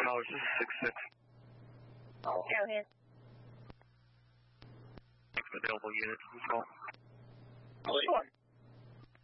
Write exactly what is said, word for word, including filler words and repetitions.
Towers six six. Oh. Go ahead. Available unit, let's go. Sure.